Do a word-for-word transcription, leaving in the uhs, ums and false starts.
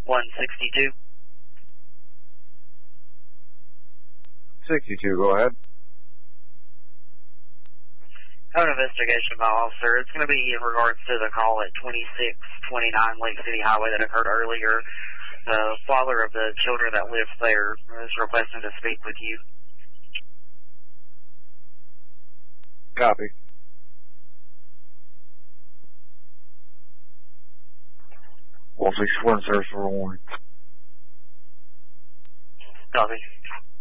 one sixty-two. sixty-two, go ahead. Have an investigation, my officer. It's going to be in regards to the call at twenty-six twenty-nine Lake City Highway that occurred earlier. The father of the children that lives there is requesting to speak with you. Copy. one sixty-one, search for a warrant. Copy.